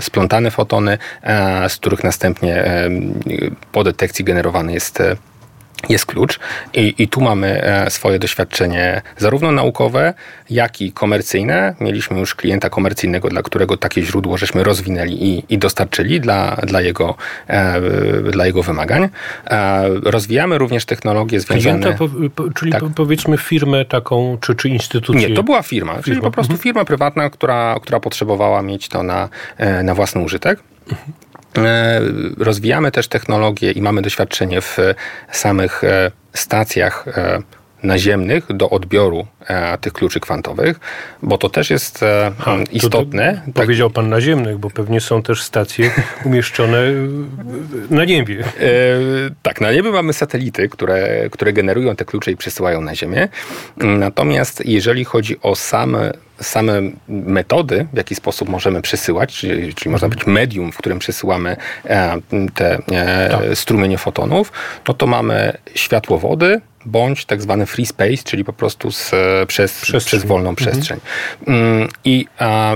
splątane fotony, z których następnie po detekcji generowany jest klucz i tu mamy swoje doświadczenie zarówno naukowe, jak i komercyjne. Mieliśmy już klienta komercyjnego, dla którego takie źródło żeśmy rozwinęli i dostarczyli dla jego wymagań. Rozwijamy również technologie związane... Czyli tak. Powiedzmy firmę taką, czy instytucję? Nie, to była firma. Czyli po prostu firma prywatna, która potrzebowała mieć to na własny użytek. Rozwijamy też technologię i mamy doświadczenie w samych stacjach naziemnych do odbioru tych kluczy kwantowych, bo to też jest istotne. Powiedział pan naziemnych, bo pewnie są też stacje umieszczone na niebie. Tak, na niebie mamy satelity, które generują te klucze i przesyłają na Ziemię. Natomiast jeżeli chodzi o same metody, w jaki sposób możemy przesyłać, czyli można być medium, w którym przesyłamy te strumienie fotonów, no to mamy światłowody, bądź tak zwany free space, czyli po prostu przez wolną przestrzeń. I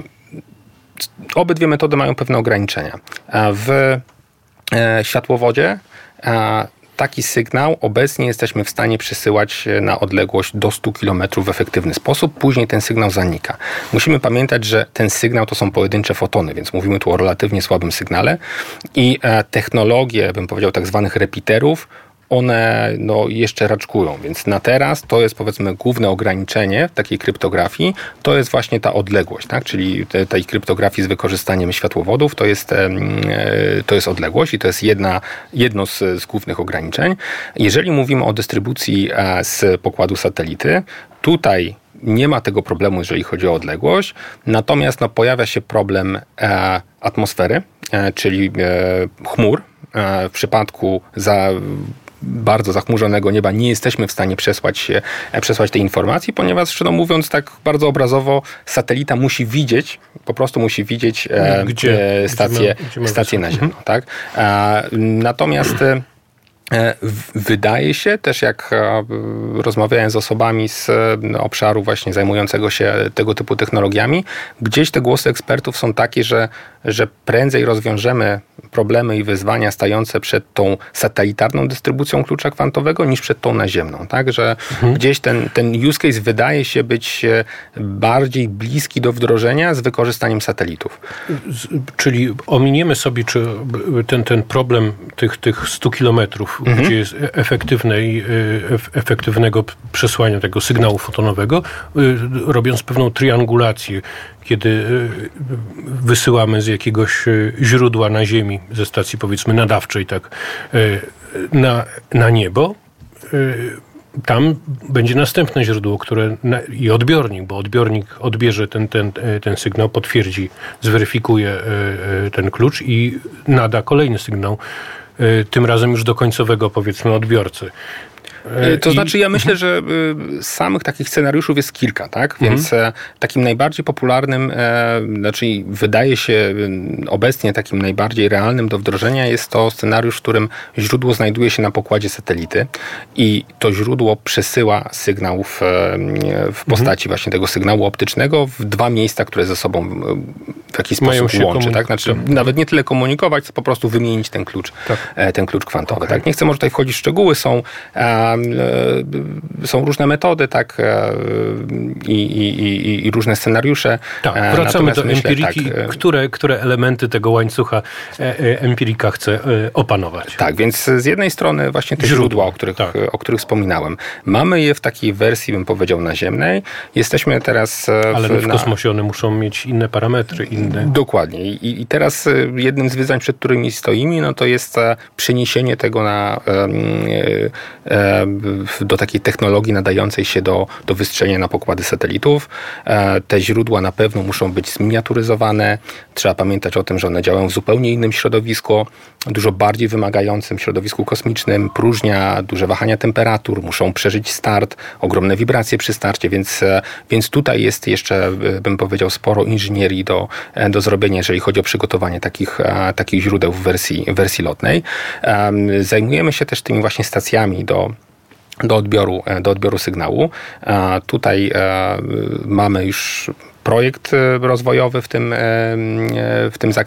obydwie metody mają pewne ograniczenia. W światłowodzie taki sygnał obecnie jesteśmy w stanie przesyłać na odległość do 100 km w efektywny sposób. Później ten sygnał zanika. Musimy pamiętać, że ten sygnał to są pojedyncze fotony, więc mówimy tu o relatywnie słabym sygnale i technologie, bym powiedział, tak zwanych repeaterów, one jeszcze raczkują, więc na teraz to jest powiedzmy główne ograniczenie w takiej kryptografii, to jest właśnie ta odległość, tak? Czyli tej kryptografii z wykorzystaniem światłowodów to jest odległość i to jest jedno z głównych ograniczeń. Jeżeli mówimy o dystrybucji z pokładu satelity, tutaj nie ma tego problemu, jeżeli chodzi o odległość, natomiast pojawia się problem atmosfery, czyli chmur. W przypadku bardzo zachmurzonego nieba nie jesteśmy w stanie przesłać tej informacji, ponieważ, mówiąc tak bardzo obrazowo, satelita po prostu musi widzieć stację naziemną. Tak? Natomiast wydaje się też, jak rozmawiałem z osobami z obszaru właśnie zajmującego się tego typu technologiami, gdzieś te głosy ekspertów są takie, że prędzej rozwiążemy problemy i wyzwania stojące przed tą satelitarną dystrybucją klucza kwantowego niż przed tą naziemną. Tak? Że gdzieś ten use case wydaje się być bardziej bliski do wdrożenia z wykorzystaniem satelitów. Czyli ominiemy sobie ten problem tych 100 kilometrów, gdzie jest efektywnego przesłania tego sygnału fotonowego, robiąc pewną triangulację, kiedy wysyłamy z jakiegoś źródła na Ziemi, ze stacji powiedzmy nadawczej, tak, na niebo, tam będzie następne źródło, i odbiornik, bo odbiornik odbierze ten sygnał, potwierdzi, zweryfikuje ten klucz i nada kolejny sygnał, tym razem już do końcowego, powiedzmy, odbiorcy. To znaczy, ja myślę, że samych takich scenariuszów jest kilka, tak? Więc takim najbardziej popularnym, wydaje się obecnie takim najbardziej realnym do wdrożenia jest to scenariusz, w którym źródło znajduje się na pokładzie satelity i to źródło przesyła sygnał w postaci właśnie tego sygnału optycznego w dwa miejsca, które ze sobą w jakiś sposób łączy, tak? Znaczy, nawet nie tyle komunikować, co po prostu wymienić ten klucz kwantowy. Okay. Tak? Nie chcę może tutaj wchodzić w szczegóły, są różne metody, tak, i różne scenariusze. Tak, wracamy do empiriki. Tak, które elementy tego łańcucha empirika chce opanować? Tak, więc z jednej strony właśnie te źródła, o których wspominałem. Mamy je w takiej wersji, bym powiedział, naziemnej. Jesteśmy teraz... Ale w kosmosie one muszą mieć inne parametry, inne... Dokładnie. I teraz jednym z wyzwań, przed którymi stoimy, to jest przeniesienie tego do takiej technologii nadającej się do wystrzelenia na pokłady satelitów. Te źródła na pewno muszą być zminiaturyzowane. Trzeba pamiętać o tym, że one działają w zupełnie innym środowisku, dużo bardziej wymagającym środowisku kosmicznym. Próżnia, duże wahania temperatur, muszą przeżyć start, ogromne wibracje przy starcie, więc tutaj jest jeszcze, bym powiedział, sporo inżynierii do zrobienia, jeżeli chodzi o przygotowanie takich źródeł w wersji lotnej. Zajmujemy się też tymi właśnie stacjami do odbioru sygnału. Tutaj mamy już projekt rozwojowy w tym